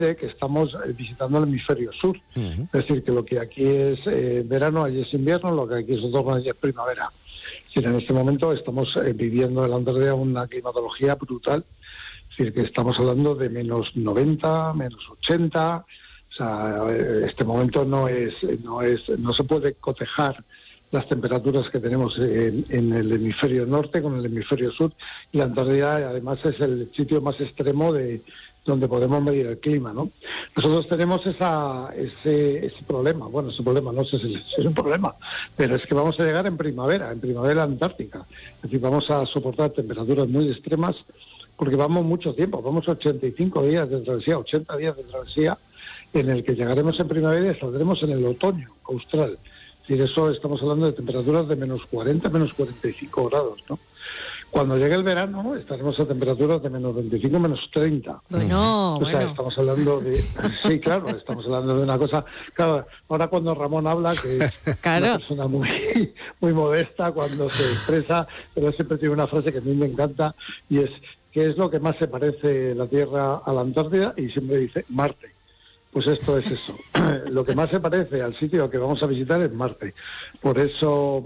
que estamos visitando el hemisferio sur. Uh-huh. Es decir, que lo que aquí es verano, allí es invierno, lo que aquí es otoño, allí es primavera. Es decir, en este momento estamos viviendo en la Antártida una climatología brutal. Es decir, que estamos hablando de menos 90, menos 80. O sea, este momento no se puede cotejar las temperaturas que tenemos en el hemisferio norte con el hemisferio sur, y la Antártida además es el sitio más extremo de donde podemos medir el clima, ¿no? Nosotros tenemos ese problema. Bueno, ese problema no sé si es un problema, pero es que vamos a llegar en primavera antártica. Es decir, vamos a soportar temperaturas muy extremas porque vamos mucho tiempo, vamos 85 días de travesía, 80 días de travesía, en el que llegaremos en primavera y saldremos en el otoño austral. Es decir, eso estamos hablando de temperaturas de menos 40, menos 45 grados, ¿no? Cuando llegue el verano estaremos a temperaturas de menos 25, menos 30. Bueno, o sea, estamos hablando de... Sí, claro, estamos hablando de una cosa... Claro, ahora cuando Ramón habla, que es una persona muy, muy modesta cuando se expresa, pero siempre tiene una frase que a mí me encanta, y es: ¿qué es lo que más se parece la Tierra a la Antártida? Y siempre dice Marte. Pues esto es eso. Lo que más se parece al sitio que vamos a visitar es Marte. Por eso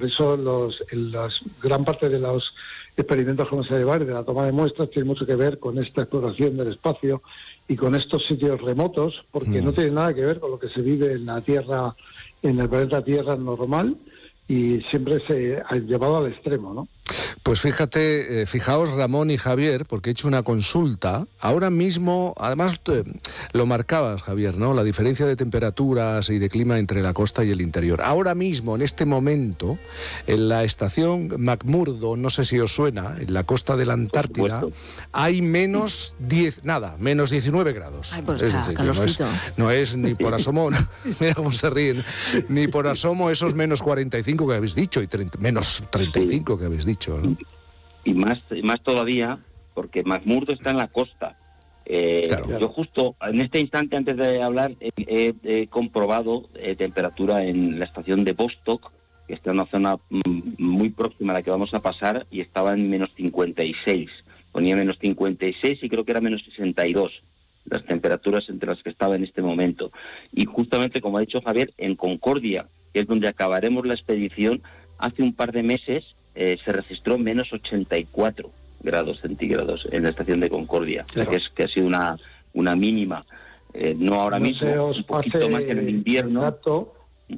gran parte de los experimentos que vamos a llevar y de la toma de muestras tiene mucho que ver con esta exploración del espacio y con estos sitios remotos, porque no tiene nada que ver con lo que se vive en la Tierra, en el planeta Tierra normal, y siempre se ha llevado al extremo, ¿no? Pues fijaos Ramón y Javier, porque he hecho una consulta. Ahora mismo, además lo marcabas, Javier, ¿no? La diferencia de temperaturas y de clima entre la costa y el interior. Ahora mismo, en este momento, en la estación McMurdo, no sé si os suena, en la costa de la Antártida, hay menos 19 grados. Ay, pues es está decir, calorcito. No es ni por asomo, mira cómo se ríen, ni por asomo esos menos 45 que habéis dicho y menos 35 que habéis dicho, ¿no? Y más todavía, porque McMurdo está en la costa. Claro. Yo justo en este instante, antes de hablar, he comprobado temperatura en la estación de Vostok, que está en una zona muy próxima a la que vamos a pasar, y estaba en menos 56. Ponía menos 56 y creo que era menos 62 las temperaturas entre las que estaba en este momento. Y justamente, como ha dicho Javier, en Concordia, que es donde acabaremos la expedición, hace un par de meses se registró menos 84 grados centígrados en la estación de Concordia. Claro. O sea, que ha sido una mínima, no ahora mismo, un poquito más en el invierno. Dato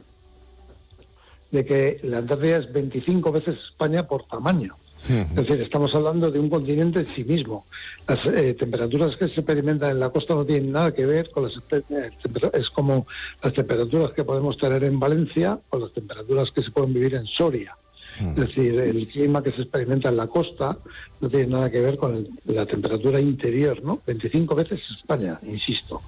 de que la Antártida es 25 veces España por tamaño. Es decir, estamos hablando de un continente en sí mismo. Las temperaturas que se experimentan en la costa no tienen nada que ver con es como las temperaturas que podemos tener en Valencia o las temperaturas que se pueden vivir en Soria. Es decir, el clima que se experimenta en la costa no tiene nada que ver con la temperatura interior, ¿no? 25 veces España, insisto.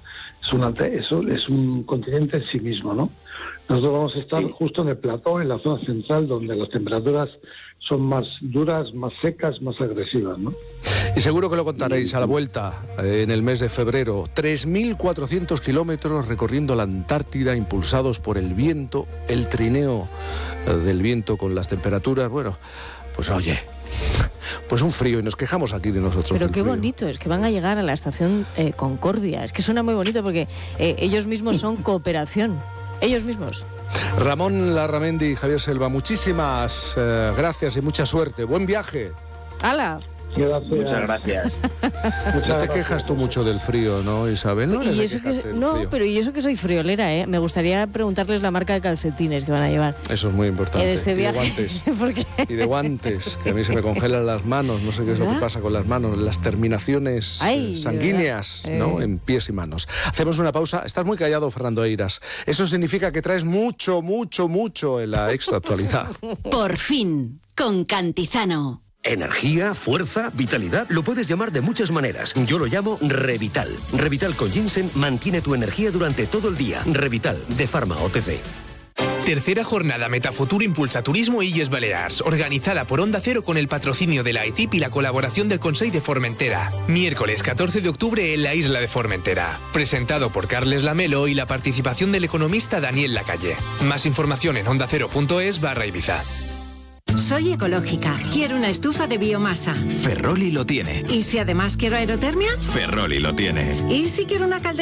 Es un continente en sí mismo, ¿no? Nosotros vamos a estar justo en el plató, en la zona central, donde las temperaturas son más duras, más secas, más agresivas, ¿no? Y seguro que lo contaréis a la vuelta en el mes de febrero. 3.400 kilómetros recorriendo la Antártida, impulsados por el viento, el trineo del viento con las temperaturas. Bueno, pues oye, pues un frío, y nos quejamos aquí de nosotros. Pero qué bonito, es que van a llegar a la estación Concordia. Es que suena muy bonito porque ellos mismos son cooperación. Ellos mismos. Ramón Larramendi y Javier Selva, muchísimas gracias y mucha suerte. Buen viaje. ¡Hala! Gracias. Muchas gracias. No te quejas tú mucho del frío, ¿no, Isabel? Pero y eso que soy friolera, ¿eh? Me gustaría preguntarles la marca de calcetines que van a llevar. Eso es muy importante. En este viaje. Y de guantes. ¿Por qué? Y de guantes, que a mí se me congelan las manos, no sé qué es lo que pasa con las manos, las terminaciones sanguíneas, ¿no? En pies y manos. Hacemos una pausa. Estás muy callado, Fernando Eiras. Eso significa que traes mucho en la extra actualidad. Por fin, con Cantizano. Energía, fuerza, vitalidad, lo puedes llamar de muchas maneras. Yo lo llamo Revital. Revital con ginseng mantiene tu energía durante todo el día. Revital, de Pharma OTC. Tercera jornada Metafutur Impulsa Turismo Illes Balears, organizada por Onda Cero con el patrocinio de la ETIP y la colaboración del Consell de Formentera. Miércoles 14 de octubre en la isla de Formentera. Presentado por Carles Lamelo y la participación del economista Daniel Lacalle. Más información en ondacero.es/Ibiza. Soy ecológica. Quiero una estufa de biomasa. Ferroli lo tiene. ¿Y si además quiero aerotermia? Ferroli lo tiene. ¿Y si quiero una caldera?